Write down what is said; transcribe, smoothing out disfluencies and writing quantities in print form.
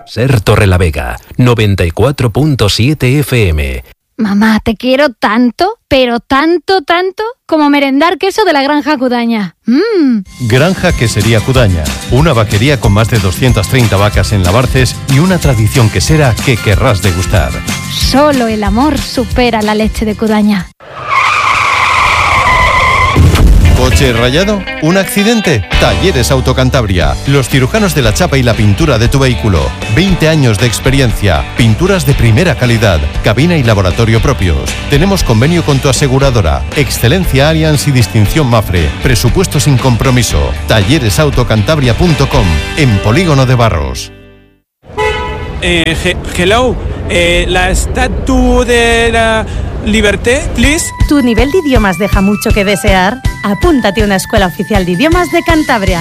Ser Torrelavega, 94.7 FM. Mamá, te quiero tanto, pero tanto, tanto, como merendar queso de la Granja Cudaña. Granja Quesería Cudaña, una vaquería con más de 230 vacas en Labarces y una tradición quesera que querrás degustar. Solo el amor supera la leche de Cudaña. ¿Coche rayado? ¿Un accidente? Talleres Autocantabria. Los cirujanos de la chapa y la pintura de tu vehículo. 20 años de experiencia. Pinturas de primera calidad. Cabina y laboratorio propios. Tenemos convenio con tu aseguradora. Excelencia Allianz y distinción Mafre. Presupuesto sin compromiso. Talleresautocantabria.com. En Polígono de Barros. Hello. La estatua de la Liberté, please. ¿Tu nivel de idiomas deja mucho que desear? Apúntate a una escuela oficial de idiomas de Cantabria.